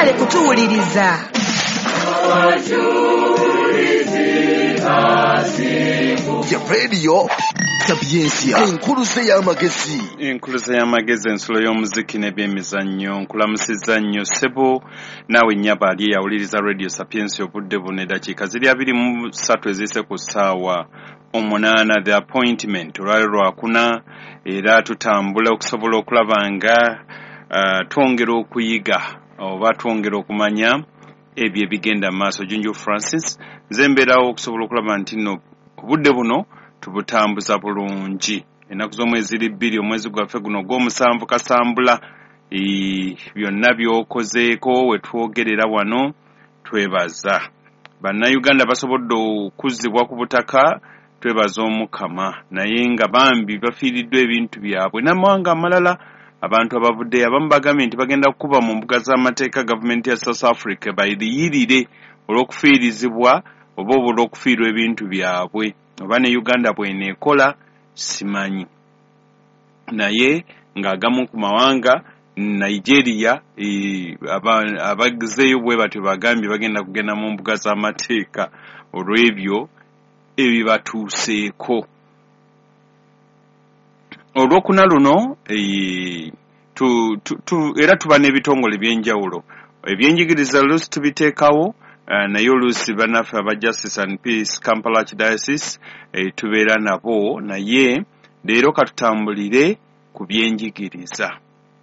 mwagale kutuwuliriza. Ya radio Sapiensia enkuluze y'amagezi. Enkuluze y'amagezi ensulo y'omuziki n'ebyemizannyo. Nkulamusizza nnyo ssebo naawe nnyaba ali yawuliriza radio Sapiensia obudde buno eddakiika ziri 23 eziyise ku ssaawa 8 the appointment olwali lwakuna era tutambula okusobola okulaba nga twongera okuyiga oba twongera okumanya ebyo ebigenda mu maaso. Junju Francis nze mbeerawo okusobola okulaba nti nno obudde buno tubutambuza bulungi. Ennaku z'omwezi 2 omwezi gwaffe guno gw'omusanvu kasambula byonna by'okozeeko we twogerera wano twebaza. Bannayuganda basobodde okuzzibwa ku butaka twebaza Omukama, naye nga bambi bafiiriddwa ebintu byabwe n'amawanga amalala. Abantu abavudde abamu bagambye nti bagenda kukuba mu mbuga z'amateeka gavumenti ya South Africa bayiriyirire olw'okufiirizibwa oba olw'okufiirwa ebintu byabwe. Oba ne Uganda bw'eneekola simanyi, naye ng'agamu ku mawanga Nigeria abagezeeyo bwe batyo bagambye bagenda kugenda mu mbuga z'amateeka olw'ebyo ebibatuuseeko. Olwokuna luno era tuba n'ebitongole by'enjawulo ebyenjigiriza oluusi tubiteekawo, naye oluusi bannaffe aba Justice and Peace Kampala Archdiocese tubeera nabo, naye leero katutambulire ku byenjigiriza.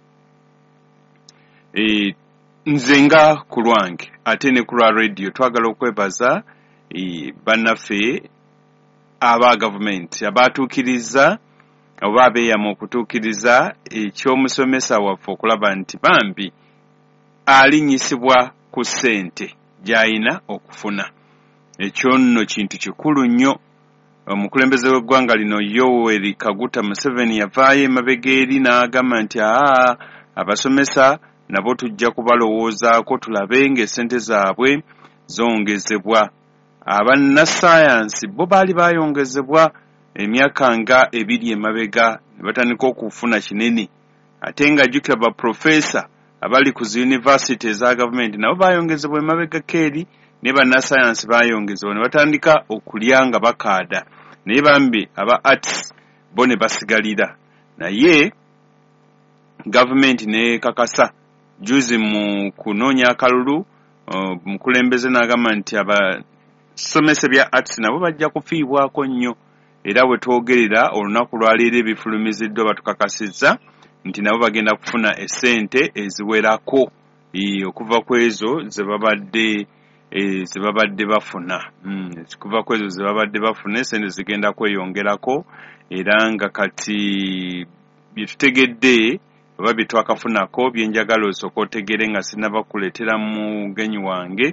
Nze nga ku lwange ate ne ku lwa radio twagala okwebaza bannaffe aba gavumenti abaatuukiriza oba abeeyama okutuukiriza ekyomusomesa waffe okulaba nti bambi alinyisibwa ku ssente gy'alina okufuna. Ekyo nno kintu kikulu nnyo. Omukulembeze w'eggwanga lino Yoweri Kaguta Museveni yavaayo emabega eri n'agamba nti abasomesa nabo tujja kubalowoozaako tulabe ng'essente zaabwe zongezebwa. Abannassaayansi bo baali baayongezebwa emyaka nga 2 emabega ne batandika okufuna kinene, ate nga jjukira baprofesa abali ku zi yunivasite eza gavumenti nabo baayongezebwa emabega keeri ne bannassaayansi baayongezebwa ne batandika okulya nga bakaada, naye bambi aba arts bo ne basigalira. Naye gavumenti ne kakasa juzi mu kunoonya akalulu mukulembeze n'agamba nti abasomesa bya arts nabo bajja kufiibwako nnyo, era bwe twogerera olunaku lwaleero ebifulumiziddwa batukakasizza nti nabo bagenda kufuna essente eziwerako okuva ku ezo ze babadde bafuna. Kuva ku ezo ze babadde bafuna essente zigenda kweyongerako, era nga kati bye tutegedde oba bye twakafunako byenjagala osooka otegere nga sinnabakuleetera mugenyi wange.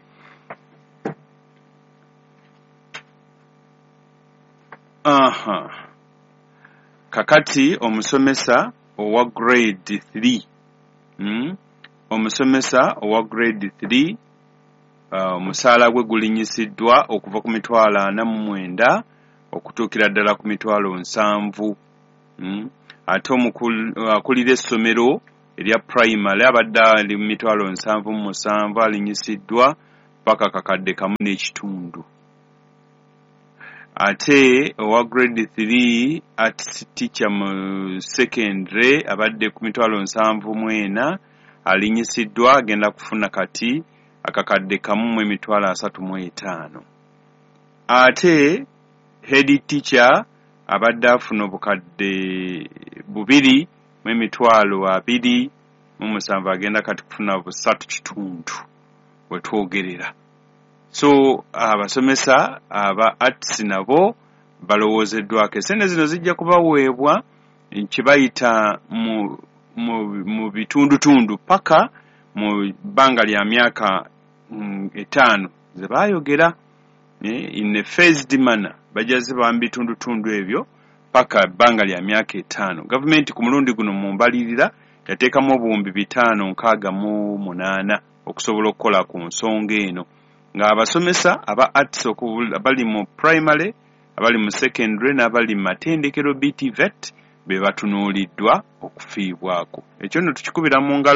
Kakati omusomesa owa grade 3 omusomesa owa grade 3 omusaala gwe gulinyisiddwa okuva ku 49 okutuukira ddala ku 70. Ate akulira essomero erya primary abadde ali mu 77 alinyisiddwa paka kakadde kamu n'ekitundu. Ate owa grade 3 arts teacher mu secondary abadde ku 74 alinyisiddwa agenda kufuna kati akakadde kamu mu 35. Ate head teacher abadde afuna obukadde 2 mu 27 agenda kati kufuna 3.5 we twogerera. So abasomesa aba arts nabo balowoozeddwako. Essente zino zijja kubaweebwa kibayita mu bitundutundu paka mu bbanga lya myaka 5 ze baayogera. In a phased manner bajja ziba mu bitundutundu ebyo paka bbanga lya myaka 5. Gavumenti ku mulundi guno mu mbalirira yateekamu obuwumbi 568 okusobola okukola ku nsonga eno, nga abasomesa aba arts abali mu primary, abali mu secondary n'abali mu matendekero BTVET be batunuuliddwa okufiibwako. Ekyo nno tukikubira mu ngalo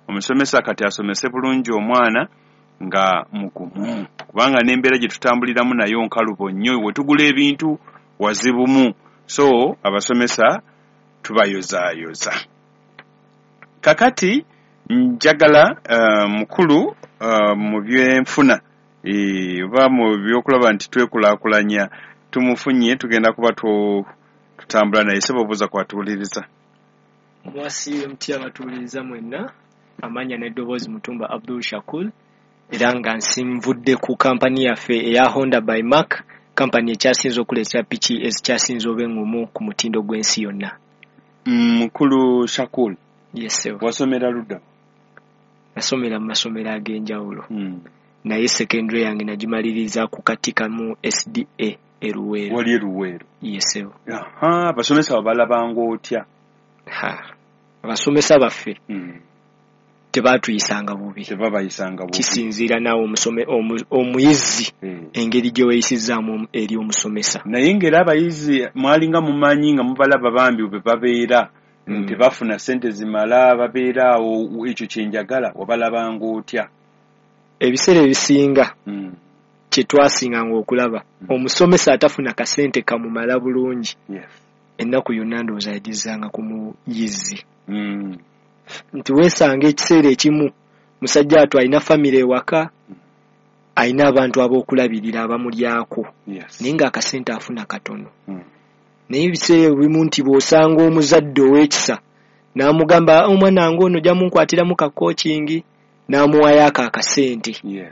omusomesa kati asomese bulungi omwana nga mugumu kubanga n'embeera gye tutambuliramu nayo nkalubo nnyo we tugula ebintu wazibumu so abasomesa tubayozaayoza. Kakati njagala mukulu mu byenfuna oba mu byokulaba nti twekulaakulanya tumufunye tugenda kuba tutambula naye sebo obuuza kwatuuliriza. Mwasi mti abatuuliriza mwenna amanya n'eddoboozi Mutumba Abdul Shakur era nga nsimvudde ku kampani yaffe eya Honda by Mark, kampani ekyasinze okuleetera piki ezikyasinze obw'engumu ku mutindo gw'ensi yonna. Mukulu Shakur, yes sir. Wasomera ludda? Nasomera mu masomero ag'enjawulo. Naye secondary yange nagimaliriza ku Katika mu SDA Eruweero. Wali Eruweero? Yes sir. Abasomesa babalabanga otya? Abasomesa baffe tebaatuyisanga bubi. Kisinziira naawe omuyizi engeri gye weeyisizaamu eri omusomesa. Naye ng'era abayizi mwalinga mumanyi nga mubalaba bambi bwe babeera tebafuna ssente zimala babeera awo, ekyo kyenjagala wabalabanga otya? Ebiseera ebisinga kye twasinganga okulaba omusomesa atafuna kasente kamumala bulungi, ennaku yonna ndowooza yagizanga ku muyizi. Nti weesanga ekiseera ekimu musajja atu alina famire ewaka, alina abantu ab'okulabirira abamulyako, naye ng'akasente afuna katono. Naye ebiseera ebimu nti bw'osanga omuzadde ow'ekisa n'amugamba omwana wange ono ojja munkwatiramu ka coaching, n'amuwayo ako akasente.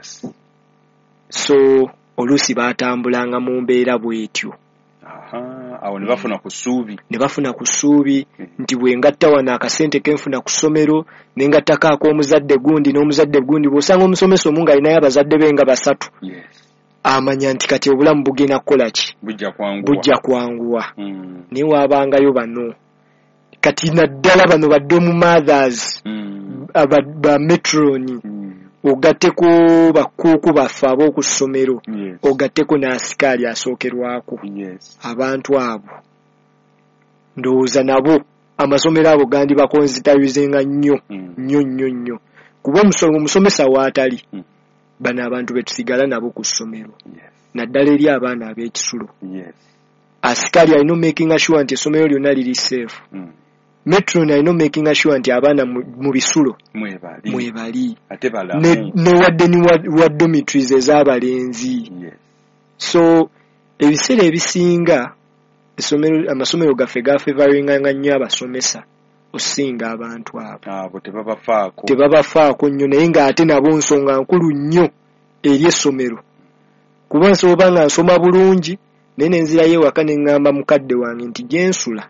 So oluusi baatambulanga mu mbeera bw'etyo. Awo ne bafuna ku ssuubi nti bwe ngatta wano akasente kenfuna ku ssomero ne ngattako ak'omuzadde gundi n'omuzadde gundi, bw'osanga omusomesa omu ng'alinayo abazadde be nga 3, amanya nti kati obulamu bugenda kukola ki? Bujja kwanguwa. Naye waabangayo bano kati naddala bano baddomu mothers, ba metroni, ogatteko bakuuku baffe ab'oku ssomero, ogatteko n'asikaali asookerwako. Abantu abo ndowooza nabo amasomero abo gandi bakonzitayizenga nnyo kuba omusomesa waatali bano abantu betusigala nabo ku ssomero, naddala eri abaana ab'ekisulo. Asikaali alina making sure nti essomero lyonna liri safe. Metron alina making sure nti abaana mu bisulo mwebali ne wadde ni wa dormitories ez'abalenzi. So ebiseera ebisinga amasomero gaffe gafevaringanga nnyo abasomesa osinga abantu abo. Tebabafaako nnyo, naye ng'ate nabo nsonga nkulu nnyo eri essomero. Kuba nsobola nga nsoma bulungi naye nenzirayo ewaka ne ŋŋamba mukadde wange nti gyensula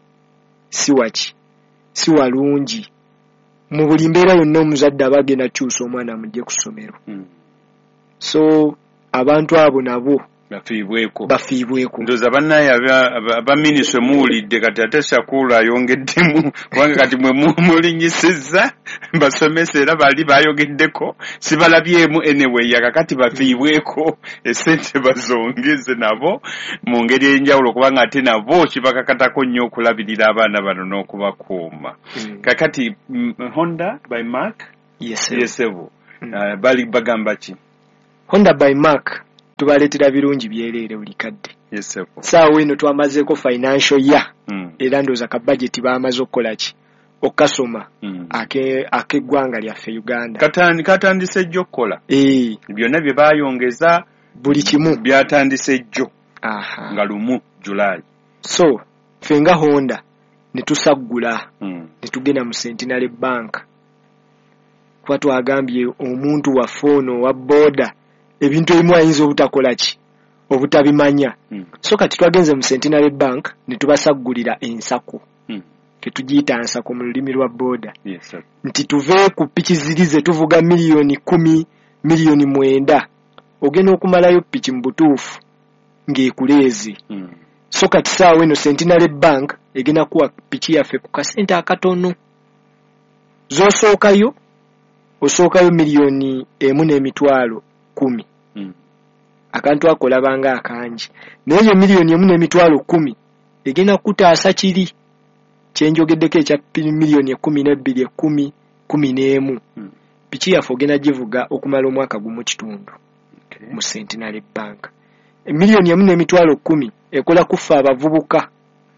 si walungi. Mu buli mbeera yonna omuzadde aba agenda kyusa omwana amugye ku ssomero. So abantu abo nabo bafiibweko. Ndoza bannaye abaminiswe muwulidde kati ate Shakur ayongeddemu kubanga kati mwe mulinyisizza basomesa era bali bayogeddeko sibalabyemu anyway yakakati bafiibweko essente bazongeze nabo mu ngeri ey'enjawulo kubanga ate nabo kibakakatako nnyo okulabirira abaana bano n'okubakuuma. Kakati Honda by Mark yesebo bali bagamba ki? Honda by Mark tubaleetera birungi byereere buli kadde. Saawa eno twamazeeko financial year era ndowooza ka budget baamaze okukola ki? Okukasoma ak'eggwanga lyaffe Uganda. Katandise jjo okukola byonna bye baayongeza buli kimu byatandise jjo nga 1 July. So ffe nga Honda ne tusaggula ne tugenda mu Centenary Bank kuba twagambye omuntu waffe ono wa booda ebintu ebimu ayinza obutakola ki? Obutabimanya. So kati twagenze mu Centenary Bank ne tubasaggulira ensako. Tetugiyita nsako mu lulimi lwa booda. Nti tuve ku piki ziri ze tuvuga miliyoni 10, miliyoni 9 ogenda okumalayo piki mu butuufu ng'ekuleeze. So kati saawa eno Centenary Bank egenda kuwa piki yaffe ku kasente akatono. Z'osookayo osookayo miliyoni 1.10. Akantu akolabanga akangi. Naye eyo miliyoni 1.10 egenda kutaasa kiri kyenjogeddeko ekya miliyoni 12, 10, 11 piki yaffe ogenda givuga okumala omwaka gumu kitundu mu Centenary Bank. Emiliyoni 4.10 ekola kufa abavubuka.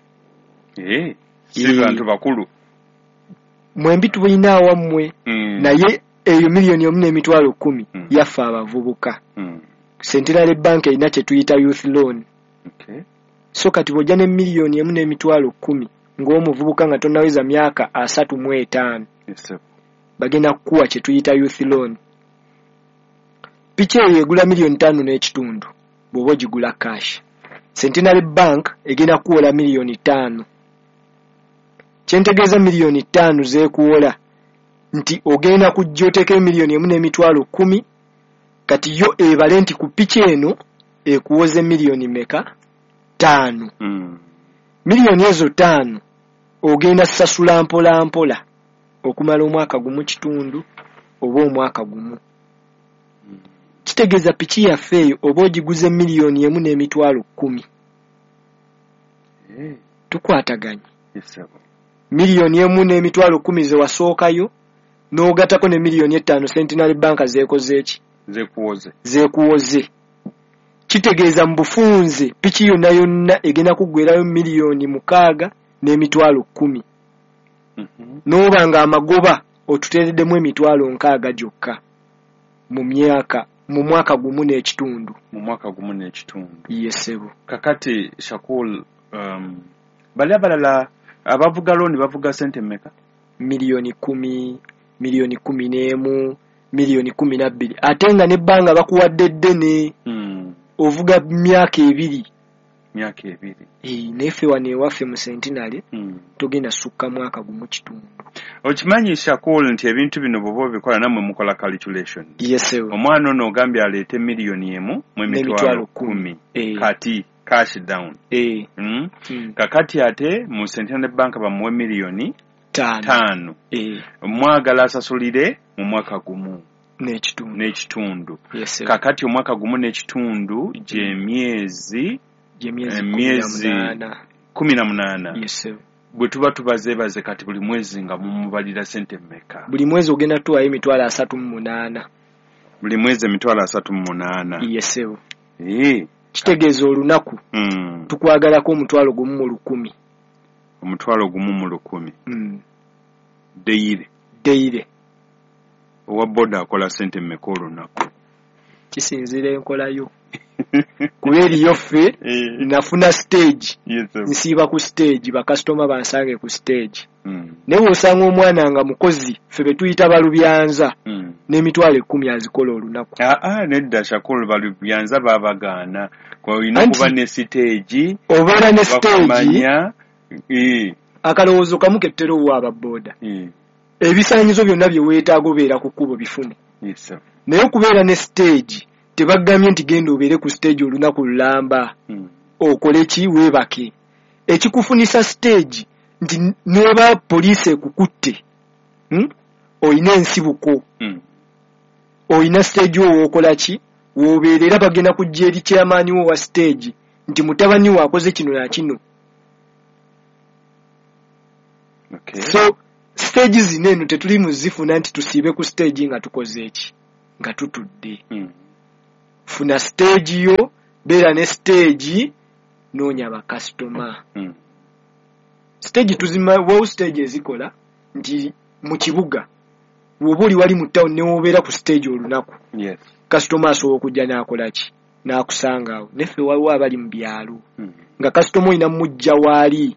Si bantu bakulu. Mwembi tubulina awammwe naye eyo miliyoni 4.10 yafa abavubuka. Centenary Bank erina kye tuyita youth loan. So kati bw'ojja ne miliyoni 4.10 ng'omuvubuka nga tonnaweza myaka 35 bagenda kukuwa kye tuyita youth loan. Piki eyo egula miliyoni 5.5 bw'oba ogigula cash. Centenary Bank egenda kuwola miliyoni 5. Kyentegeeza miliyoni 5 zeekuwola nti ogenda kujja oteekeo miliyoni 4.10 kati yo ebale nti ku piki eno ekuwoze miliyoni meka 5. Miliyoni ezo 5 ogenda sasula mpola mpola okumala omwaka gumu kitundu oba omwaka gumu. Kitegeeza piki yaffe eyo oba ogiguze miliyoni 1.10 tukwataganye miliyoni 1.10 ze wasookayo n'ogatako ne miliyoni 5 Centenary Bank zeekoze eki zeekuwoze. Kitegeeza mu bufunze piki yonna yonna egenda kuggwerayo miliyoni 6.10 n'oba nga amagoba otuteereddemu emitwalo 6 gyokka mu mwaka gumu n'ekitundu. Yesebo. Kakati Shakul, bali abalala abavuga looni bavuga sente mmeka? Miliyoni 10, miliyoni 11, miliyoni 12. Ate nga n'ebbanga bakuwadde ddene ovuga myaka 2. Neffe wano ewaffe mu Centenary togenda sukka mwaka gumu kitundu. Okimanyi Shakul nti ebintu bino bw'oba bikola nammwe mukola calculation. Yes. Omwana ono ogambye aleete miliyoni 1.10 kati cash down. Kakati ate mu Centenary Bank bamuwe miliyoni 5. Mwagala asasulire mu mwaka gumu n'ekitundu. Yes. Kakati omwaka gumu n'ekitundu gye myezi 18. Yes. Bwe tuba tubazeebaze kati buli mwezi nga mumubalira sente mmeka? Buli mwezi ogenda tuwayo emitwalo 38. Buli mwezi emitwalo 38. Yes. Kitegeeza olunaku tukwagalako omutwalo gumu mu 1,000. Omutwalo gumu mu 1,000. Deire. Owa boda akola sente mmeka olunaku? Kisinzira enkolayo. Kuba eriyo ffe nafuna stage nsiiba ku stage bakasitoma bansange ku stage. Naye bw'osanga omwana nga mukozi ffe be tuyita balubyanza n'emitwalo 10 azikola olunaku. Nedda Shakulu balubyanza babagaana olina okuba ne stage obeera ne stage akalowoozo kamu kettera owa ababooda ebisaanyizo byonna bye weetaaga obeera ku kkubo bifune. Naye okubeera ne stage tebagamye nti genda obeere ku stage olunaku lulamba okole ki weebake. Ekikufunisa stage nti n'oba poliisi ekukutte oyina ensibuko oyina stage wookola ki woobeera era bagenda kujja eri chairman wo wa stage nti mutabani wo akoze kino na kino. So stage zino eno tetuli muzifuna nti tusiibe ku stage nga tukoze eki nga tutudde. Funa stage yo beera ne stage noonya bakasitoma. Stage tuzima wo stage ezikola nti mu kibuga woba oli wali mu town ne wobeera ku stage olunaku. Kasitoma asobola okujja n'akola ki n'akusanga awo. Neffe waliwo abali mu byalo nga kasitoma olina mujja waali.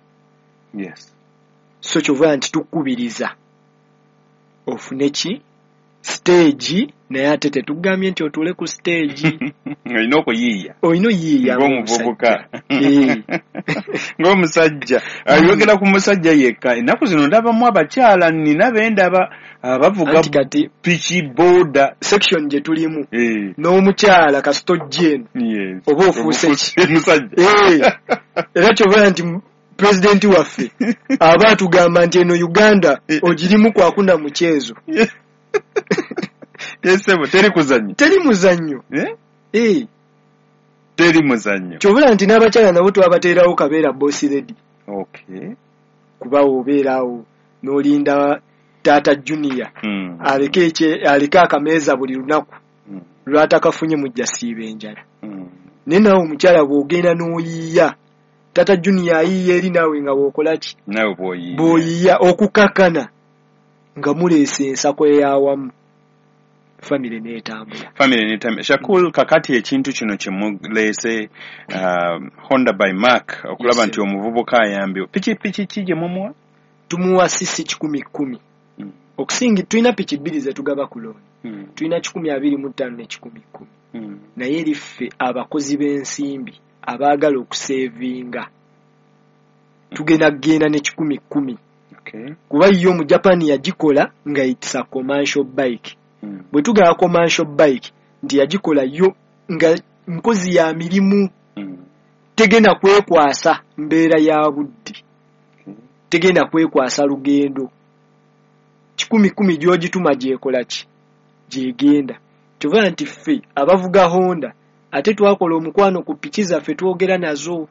So kyova nti tukubiriza ofune ki stage naye ate tetugambye nti otuule ku stage. Olina okuyiiya. Ng'omuvubuka. Ng'omusajja ayogera ku musajja yekka. Ennaku zino ndabamu abakyala nina bendaba abavuga piki boda section gye tulimu n'omukyala kasito jjen oba ofuuse ki musajja. Era kyova nti President waffe aba atugamba nti eno Uganda ogirimu kwakuna mchezo. Yesebo teri muzannyo. Teri muzannyo. Kyobula nti n'abakyala nabo twabateerawo kabeera boss lady. Okay. Kuba obeerawo n'olinda Tata Junior aleke akameeza buli lunaku lwatakafunye mujja siiba enjala. Naye nawe omukyala bw'ogenda n'oyiiya Tata Junior ayiiya eri naawe nga bw'okola ki bw'oyiiya okukakana nga muleese ensako ey'awamu family n'etambula. Shakul, kakati ekintu kino kye muleese Honda by Mark okulaba nti omuvubuka ayambye piki kije mumuwa tumuwa sisi 10,000 okusingi tulina piki 2 ze tugaba ku looni tulina 125 ne 10,000 naye liffe abakozi b'ensimbi abaagala okusevinga tugenda ne 10,000 kuba yo mu Japan yagikola nga it's a commercial bike. Bwe tugala commercial bike nti yagikola yo nga nkozi ya mirimu tegenda kwekwasa mbeera ya buddi tegenda kwekwasa lugendo 10,000 gy'ogituma gyekola ki gyegenda. Kyova nti ffe abavuga Honda ate twakola omukwano ku piki zaffe twogera nazo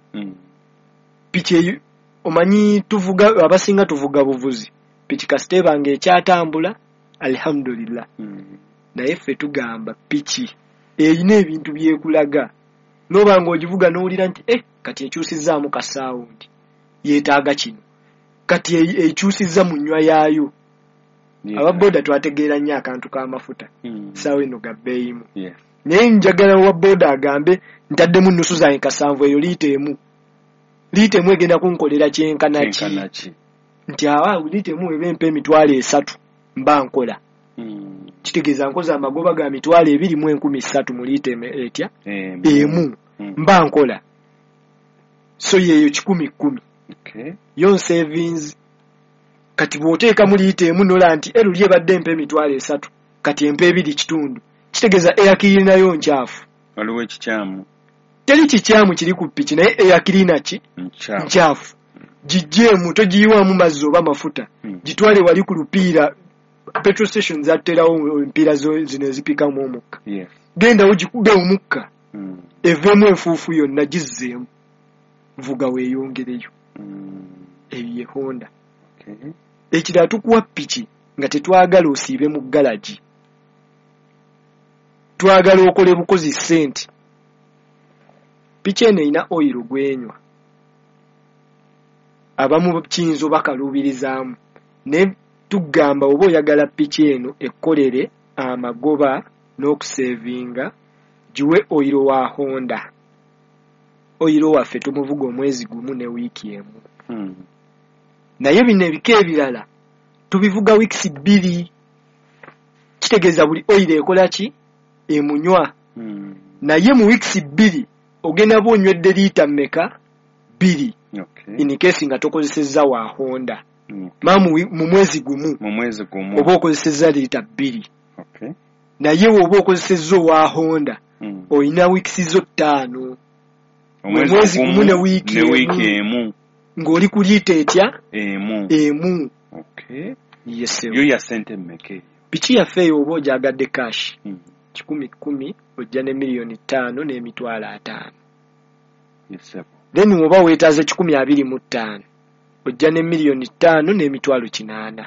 piki omanyi tuvuga abasinga tuvuga buvuzi piki kasite bange ekyatambula alhamdulillah naye ffe tugamba piki eyina ebintu byekulaga noba ng'ogivuga n'owulira nti kati ekyusizaamu kasaawundi yeetaaga kino kati ekyusizza mu nnywa yaayo. Ababoda twategeera nnyo akantu k'amafuta saawa eno ga bbeeyimu naye njagala wa boda agambe ntaddemu nnusu zange 7 eyo liita emu egenda kunkolera kyenkana ki nti liita emu eba empa 3,000 mba nkola kitegeeza nkoza amagoba ga 2,300 mu liita etya emu mba nkola so yeeyo 10,000 yo savings. Kati bw'oteeka mu liita emu nola nti eruli ebadde empa 3,000 kati empa 2.5 kitegeeza eyakiri nayo nkyafu waliwo ekikyamu teri kikyamu kiri ku piki naye eyakiri naki nkyafu gijjeemu togiyiwamu mazzi oba mafuta gitwale wali ku lupiira petrol stations zatterawo empiira zino ezipikamu omukka gendawo gikube omukka eveemu enfuufu yonna gizzeemu vuga weeyongereyo ebiye Honda. Ekirala tukuwa piki nga tetwagala osiibe mu galagi twagala okole bukozi sente piki eno erina oyiro gwenywa abamu kiyinza bakaluubirizaamu ne tugamba oba oyagala piki eno ekkolere amagoba n'okusevinga giwe oyiro wa Honda. Oyiro waffe tumuvuga omwezi gumu ne wiiki emu naye bino ebika ebirala tubivuga weeks 2 kitegeeza buli oyiro ekola ki emunywa naye mu weeks 2 ogenda boonywedde liita mmeka 2 in case nga tokozesezza wa Honda mu mwezi gumu oba okozesezza liita 2 naye woba okozesezza owa Honda olina weeks zo 5 omwezi gumu ne wiiki emu ng'oli ku liita etya emu. Yo ya sente mmeke piki yaffe eyo oba ogyagadde cash 10,000 ojja ne $5,000,000 n'emitwalo 5 then oba weetaaze 25,000 ojja ne $5,000,000 n'emitwalo 8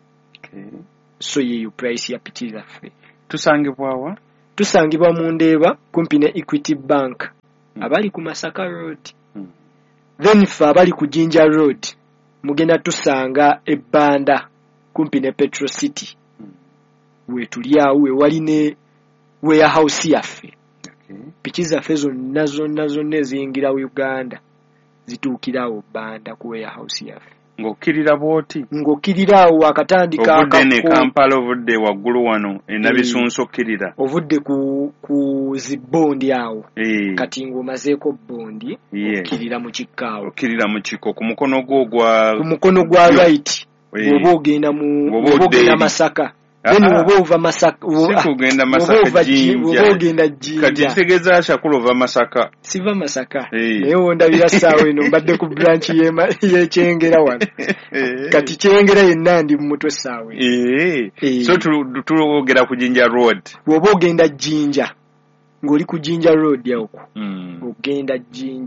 so yeyo price ya piki zaffe. Tusangibwawa tusangibwa mu Ndeeba kumpi ne Equity Bank abali ku Masaka Road then ffe abali ku Jinja Road mugenda tusanga ebbanda kumpi ne Petro City wetulyawo wewali ne warehouse yaffe piki zaffe zonna eziyingira Uganda zituukirawo bbanda ku warehouse yaffe ng'okkirira bw'oti ng'okkirirawo akatandika ovudde ne Kampala ovudde waggulu wano enabisunso okkirira ovudde ku zibbondi awo kati ng'omazeeko bondi okkirira mu kikkaawo okkirira mu kikko ku mukono gwa right oba ogenda Masaka then oba ova Masaka sikugenda Masaka Jinja kati kitegeeza Shakulu ova Masaka siva Masaka naye wondabira saawa eno mbadde ku branch y'Ekyengera wano kati Kyengera yenna ndi mu mutwe saawa so tulogera ku Jinja Road oba ogenda Jinja ng'oli ku Jinja Road okwo ogenda Jinja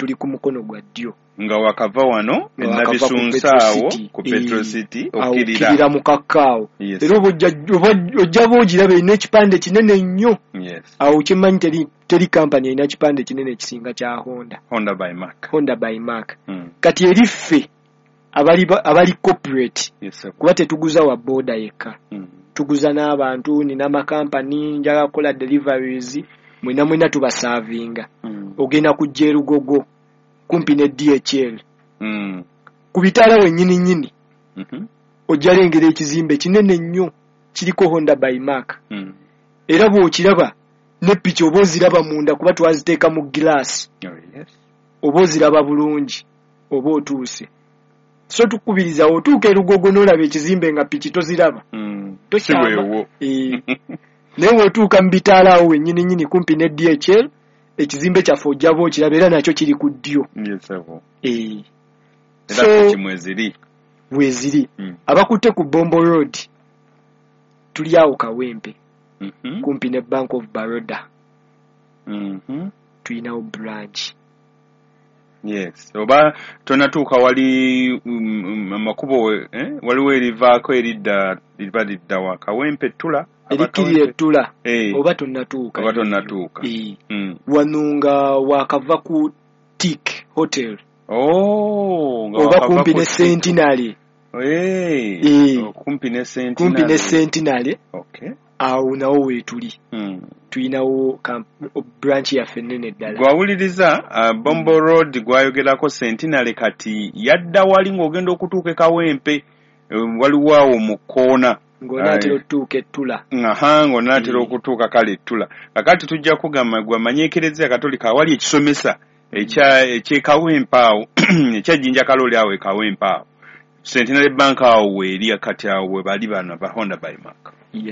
tuli ku mukono gwa ddyo nga wakava wano nabisunsawo ku Petro City okirira mu kakaawo era ojja boogiraba erina ekipande kinene nnyo awo kimanyi teri kampani erina ekipande kinene ekisinga kya Honda by Mark kati eriffe abali corporate kuba tetuguza wa boda yekka tuguza n'abantu nina amakampani njaga kukola deliveries mwena tubasavinga ogenda kujja Erugogo kumpi ne DHL ku bitaala wennyini ojja lengera ekizimbe kinene nnyo kiriko Honda by Mark era bw'okiraba ne piki oba oziraba munda kuba twaziteeka mu gilaasi oba oziraba bulungi oba otuuse so tukubiriza otuuka Erugogo n'olaba ekizimbe nga piki toziraba tokyama naye weotuuka mu bitaala awo wennyini kumpi ne DHL ekizimbe kyaffe ojja bookiraba era nakyo kiri ku ddyo bweziri abakutte ku Bombo Road tuli awo Kawempe kumpi ne Bank of Baroda tulinawo branch oba tonatuuka wali amakubo waliwo erivaako eridda wa Kawempe Tula erikirira Tula oba tonnatuuka wano nga wakava ku Tik Hotel oba kumpi ne Centenary kumpi ne Centenary awo nawo weetuli tulinawo branch yaffe nnene ddala gwawuliriza Bombo Road gwayogerako Centenary kati yadda wali ng'ogenda okutuuka e Kawempe waliwo awo mu kkoona ng'onaatera okutuuka Ettula ng'onaatera okutuuka kale Ettula kakati tujja kugamba gwamanya Ekereziya Katolika awali ekisomesa eky'Ekawempe awo ekyajjinja Kaloli awo Ekawempe awo Centenary Bank awo weeri kati awo we bali bano ba Honda by Mark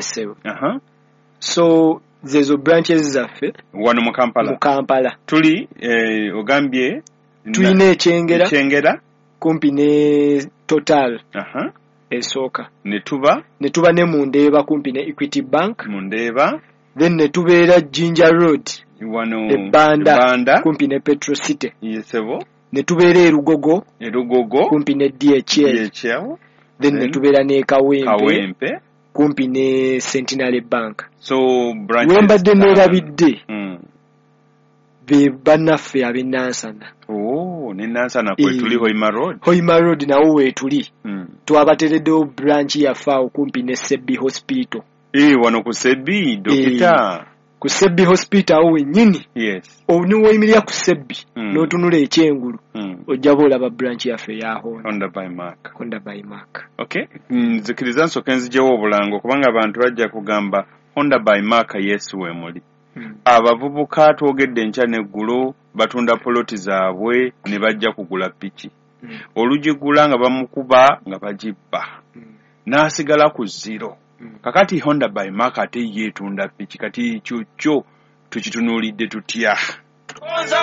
so zezo branches zaffe wano mu Kampala tuli ogambye tulina Ekyengera kumpi ne Total esooka ne tuba ne Mundeeba kumpi ne Equity Bank then ne tubeera Jinja Road wano Ebbanda kumpi ne Petro City ne tubeera Erugogo kumpi ne DHL then ne tubeera ne Kawempe kumpi ne Centenary Bank wembadde neerabidde be bannaffe ab'Enansana ne Nansana kwe tuli Hoima Road nawo weetuli twabatereddewo branch yaffe awo kumpi ne Sebbi Hospital wano ku Sebbi dokita ku Sebbi Hospital awo wennyini oniwoyimirira ku Sebbi n'otunula ekyengulu ojja boolaba branch yaffe ya Honda by Mark nzikiriza nsooke nzijewo obulango kubanga abantu bajja kugamba Honda by Mark Yesu we muli abavubuka twogedde enkya n'eggulo batunda poloti zaabwe ne bajja kugula piki olugigula nga bamukuba nga bagibba n'asigala ku zero kakati Honda by Mark ate yeetunda piki kati kyo tukitunuulidde tutya